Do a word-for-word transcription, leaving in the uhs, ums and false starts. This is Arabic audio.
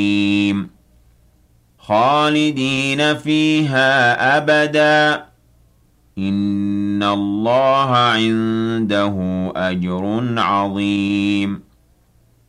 خالدين فيها أبدا إن الله عنده أجر عظيم